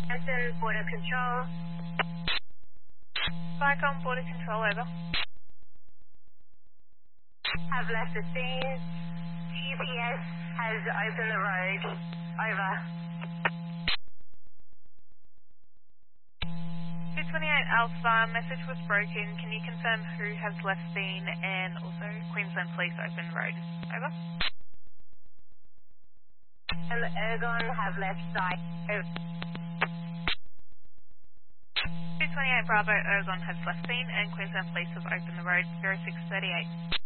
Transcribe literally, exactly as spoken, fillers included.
Hampton Border Control. Vicom Border Control, over. Have left the scene. G P S has opened the road. Over. two twenty-eight Alpha, message was broken. Can you confirm who has left scene and also Queensland Police open road? Over. And the Ergon have left site. Over. two twenty-eight Bravo, Ergon has left scene and Queensland Police have opened the road. zero six thirty-eight.